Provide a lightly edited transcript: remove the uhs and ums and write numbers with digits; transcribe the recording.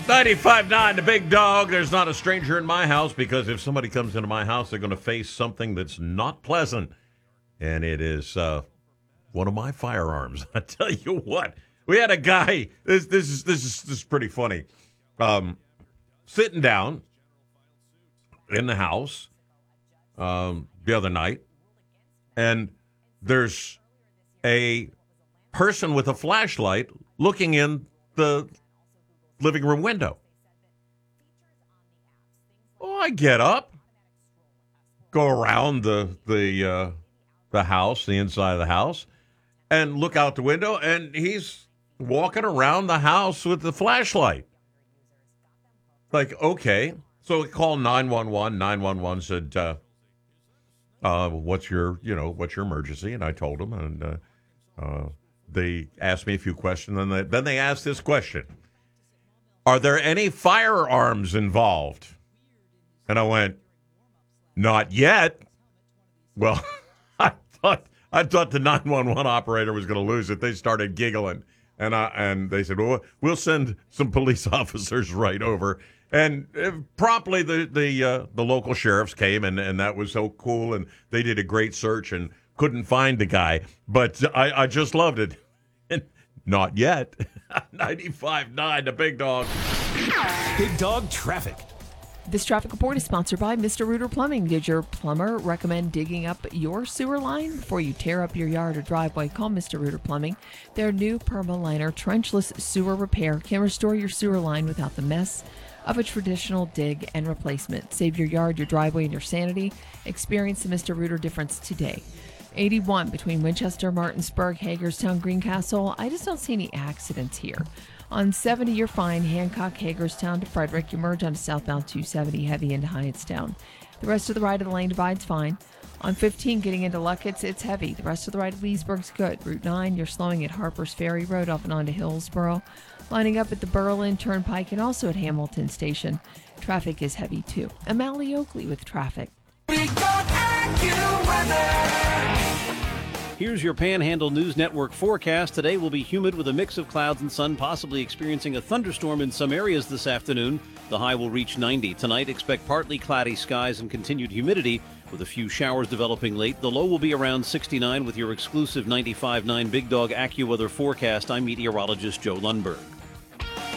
95.9, the big dog. There's not a stranger in my house because if somebody comes into my house, they're going to face something that's not pleasant. And it is one of my firearms. I tell you what, we had a guy. This is pretty funny. Sitting down in the house the other night, and there's a person with a flashlight looking in the living room window. Oh, I get up, go around the house, the inside of the house, and look out the window, and he's walking around the house with the flashlight. Like, okay. So we called 911. 911 said, what's your emergency? And I told them, and they asked me a few questions, and then they asked this question. Are there any firearms involved? And I went, not yet. Well, I thought the 911 operator was going to lose it. They started giggling, and they said, well, we'll send some police officers right over. And promptly the local sheriffs came, and that was so cool, and they did a great search and couldn't find the guy. But I just loved it. Not yet. 95.9, the big dog. Big Dog Traffic. This traffic report is sponsored by Mr. Rooter Plumbing. Did your plumber recommend digging up your sewer line before you tear up your yard or driveway? Call Mr. Rooter Plumbing. Their new Permaliner trenchless sewer repair can restore your sewer line without the mess of a traditional dig and replacement. Save your yard, your driveway, and your sanity. Experience the Mr. Rooter difference today. 81 between Winchester, Martinsburg, Hagerstown, Greencastle. I just don't see any accidents here. On 70, you're fine. Hancock, Hagerstown to Frederick. You merge onto southbound 270, heavy into Hyattstown. The rest of the right of the lane divide's fine. On 15, getting into Luckett's, it's heavy. The rest of the right of Leesburg's good. Route 9, you're slowing at Harper's Ferry Road off and onto Hillsboro. Lining up at the Berlin Turnpike and also at Hamilton Station. Traffic is heavy, too. Amali Oakley with traffic. Here's your Panhandle News Network forecast. Today will be humid with a mix of clouds and sun, possibly experiencing a thunderstorm in some areas this afternoon. The high will reach 90. Tonight, expect partly cloudy skies and continued humidity with a few showers developing late. The low will be around 69 with your exclusive 95.9 Big Dog AccuWeather forecast. I'm meteorologist Joe Lundberg.